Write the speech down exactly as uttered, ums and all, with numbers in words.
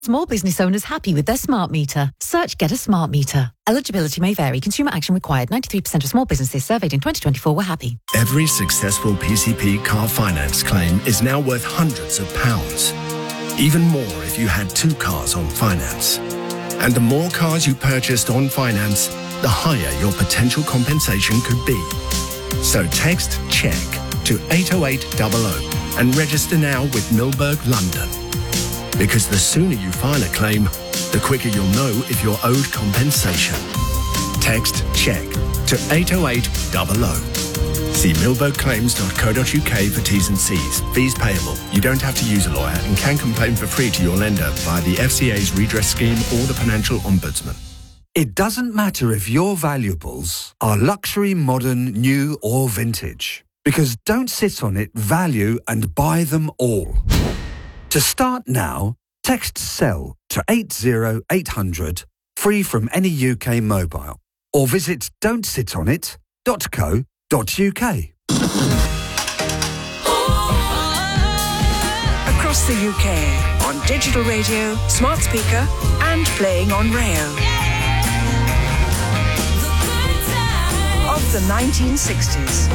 Small business owners happy with their smart meter. Search Get a Smart Meter. Eligibility may vary. Consumer action required. ninety-three percent of small businesses surveyed in twenty twenty-four were happy. Every successful P C P car finance claim is now worth hundreds of pounds. Even more if you had two cars on finance. And the more cars you purchased on finance, the higher your potential compensation could be. So text CHECK to eight oh eight hundred and register now with Milberg London. Because the sooner you file a claim, the quicker you'll know if you're owed compensation. Text CHECK to eight oh eight hundred. See milberg claims dot co dot uk for T's and C's. Fees payable. You don't have to use a lawyer and can complain for free to your lender via the F C A's redress scheme or the Financial Ombudsman. It doesn't matter if your valuables are luxury, modern, new or vintage. Because Don't Sit On It value and buy them all. To start now, text SELL to eight oh eight hundred, free from any U K mobile, or visit don't sit on it dot co dot uk. Across the U K, on digital radio, smart speaker, and playing on Rayo. Of the nineteen sixties.